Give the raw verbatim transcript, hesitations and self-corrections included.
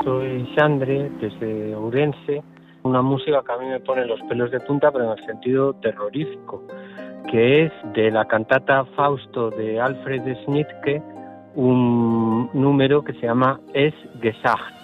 soy Xandre, desde Ourense, una música que a mí me pone los pelos de punta, pero en el sentido terrorífico, que es de la cantata Fausto de Alfred Schnittke, un número que se llama Es Gesagt.